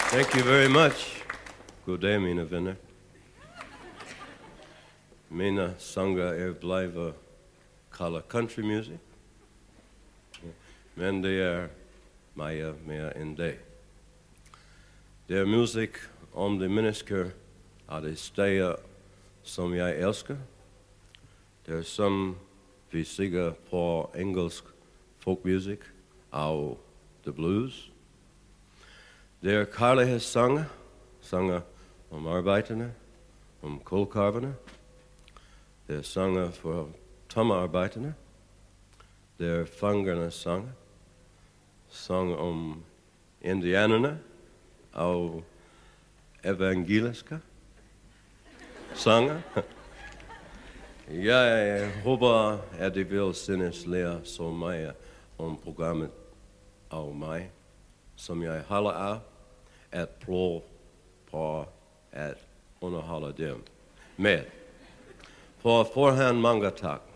Thank you very much. God dag, mine venner. Mine sanger blijven kalde country music. Men det mere end det. Det muziek om de mennesker af de steder, som jeg elsker. Det som vi siger på engelsk folkmusik og the blues. Det kærlighedssange, sanger om arbejderne, om kulkarverne. Det sanger for tommearbejderne. Det fangernes sange, sang om indianerne og evangeliske sanger. Jeg håber, at I vil synes lære så meget om programmet og mig, som jeg holder af at prøve på at underholde dem med. På forhånd mange tak.